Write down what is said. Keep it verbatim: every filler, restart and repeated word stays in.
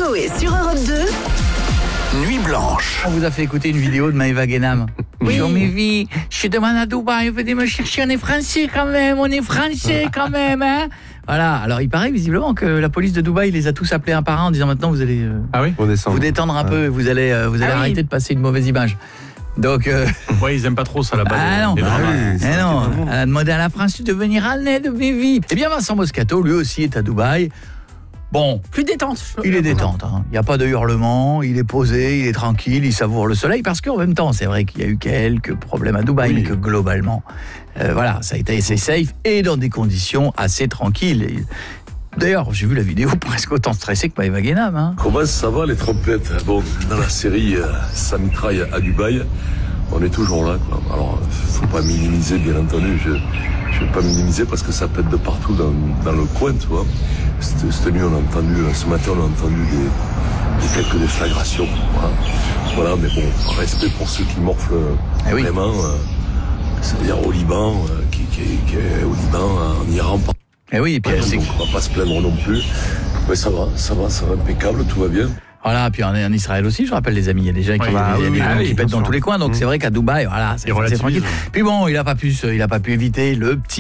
Coé sur Europe deux. Nuit blanche. On vous a fait écouter une vidéo de Maëva Guénam. Oui. Bonjour mes vies, je demande à Dubaï, venez me chercher, on est français quand même, on est français quand même, hein. Voilà, alors il paraît visiblement que la police de Dubaï les a tous appelés un par un en disant maintenant vous allez euh, Ah oui, on descend. vous détendre un ah. peu, vous allez, euh, vous allez Ah arrêter oui. de passer une mauvaise image. Donc, euh... ouais, ils aiment pas trop ça là-bas. Ah non, les bah dramas. oui, eh non. Elle a demandé à la France de venir à l'aide, mes vies. Eh bien, Vincent Moscato, lui aussi, est à Dubaï. Bon, plus détente. Il est détente, hein. Il n'y a pas de hurlement, il est posé, il est tranquille, il savoure le soleil, parce qu'en même temps, c'est vrai qu'il y a eu quelques problèmes à Dubaï, oui. Mais que globalement, euh, voilà, ça a été assez safe et dans des conditions assez tranquilles. Et d'ailleurs, j'ai vu la vidéo presque autant stressée que Maëva Guénam. Hein. Comment ça va les trompettes? Bon, dans la série euh, Ça mitraille à Dubaï, on est toujours là, quoi. Alors, faut pas minimiser, bien entendu. Je je vais pas minimiser parce que ça pète de partout dans, dans le coin, tu vois. Cette, cette nuit, on a entendu, ce matin, on a entendu des, des quelques déflagrations. Voilà. voilà, mais bon, respect pour ceux qui morflent eh oui. vraiment. Euh, c'est-à-dire au Liban, euh, qui, qui, qui est au Liban, en Iran. Par... Eh oui, et puis ouais, donc, on va pas se plaindre non plus. Mais ça va, ça va, ça va impeccable, tout va bien. Voilà, puis en, en Israël aussi, je rappelle les amis, il y a des gens qui, ouais, il y a oui, des gens oui, qui oui, pètent dans sûr. tous les coins, donc mmh. c'est vrai qu'à Dubaï, voilà, c'est, c'est tranquille. Puis bon, il a pas pu, il a pas pu éviter le petit